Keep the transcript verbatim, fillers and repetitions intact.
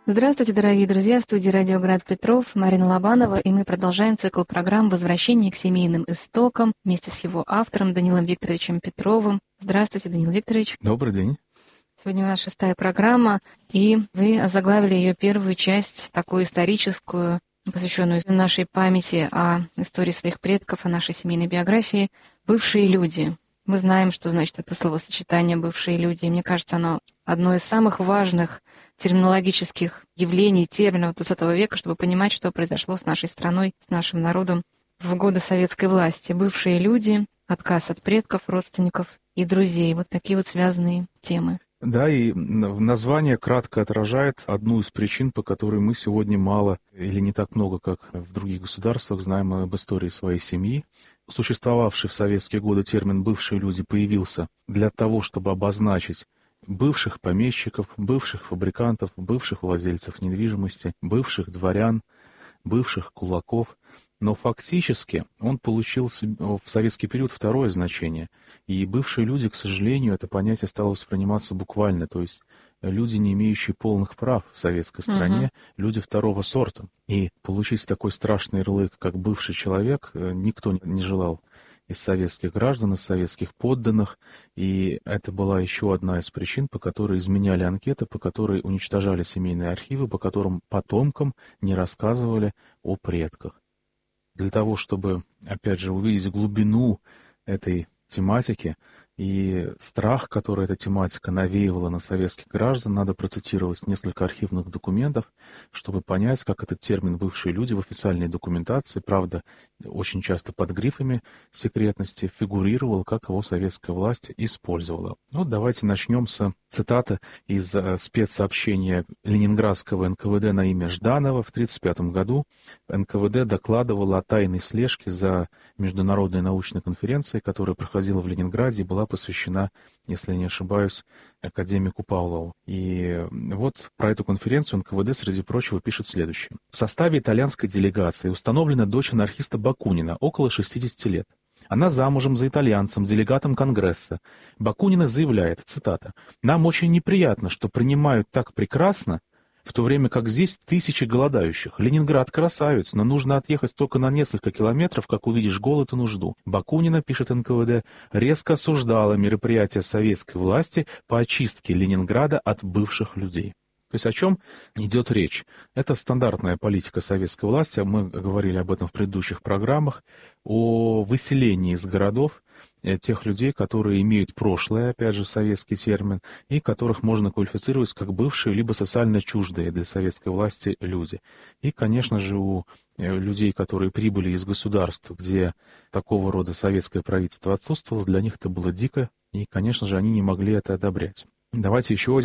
Здравствуйте, дорогие друзья! В студии «Радио Град Петров» Марина Лобанова, и мы продолжаем цикл программ «Возвращение к семейным истокам» вместе с его автором Данилом Викторовичем Петровым. Здравствуйте, Данил Викторович. Добрый день. Сегодня у нас шестая программа, и вы озаглавили ее первую часть, такую историческую, посвященную нашей памяти о истории своих предков, о нашей семейной биографии «Бывшие люди». Мы знаем, что значит это словосочетание «бывшие люди», и мне кажется, оно одно из самых важных терминологических явлений, терминов двадцатого века, чтобы понимать, что произошло с нашей страной, с нашим народом в годы советской власти. Бывшие люди, отказ от предков, родственников и друзей. Вот такие вот связанные темы. Да, и название кратко отражает одну из причин, по которой мы сегодня мало или не так много, как в других государствах, знаем об истории своей семьи. Существовавший в советские годы термин «бывшие люди» появился для того, чтобы обозначить бывших помещиков, бывших фабрикантов, бывших владельцев недвижимости, бывших дворян, бывших кулаков. Но фактически он получил в советский период второе значение. И бывшие люди, к сожалению, это понятие стало восприниматься буквально. То есть люди, не имеющие полных прав в советской стране, uh-huh. люди второго сорта. И получить такой страшный ярлык, как бывший человек, никто не желал из советских граждан, из советских подданных. И это была еще одна из причин, по которой изменяли анкеты, по которой уничтожали семейные архивы, по которым потомкам не рассказывали о предках. Для того, чтобы, опять же, увидеть глубину этой тематики и страх, который эта тематика навеивала на советских граждан, надо процитировать несколько архивных документов, чтобы понять, как этот термин «бывшие люди» в официальной документации, правда, очень часто под грифами секретности, фигурировал, как его советская власть использовала. Вот давайте начнем с цитаты из спецсообщения Ленинградского эн ка вэ дэ на имя Жданова. В тысяча девятьсот тридцать пятом году эн ка вэ дэ докладывала о тайной слежке за международной научной конференцией, которая проходила в Ленинграде и была посвящена, если я не ошибаюсь, академику Павлову. И вот про эту конференцию эн ка вэ дэ, среди прочего, пишет следующее. В составе итальянской делегации установлена дочь анархиста Бакунина, около шестидесяти лет. Она замужем за итальянцем, делегатом Конгресса. Бакунина заявляет, цитата, «Нам очень неприятно, что принимают так прекрасно, в то время как здесь тысячи голодающих. Ленинград красавец, но нужно отъехать только на несколько километров, как увидишь голод и нужду». Бакунина, пишет эн ка вэ дэ, резко осуждала мероприятия советской власти по очистке Ленинграда от бывших людей. То есть о чем идет речь? Это стандартная политика советской власти, мы говорили об этом в предыдущих программах, о выселении из городов тех людей, которые имеют прошлое, опять же, советский термин, и которых можно квалифицировать как бывшие, либо социально чуждые для советской власти люди. И, конечно же, у людей, которые прибыли из государств, где такого рода советское правительство отсутствовало, для них это было дико, и, конечно же, они не могли это одобрять. Давайте еще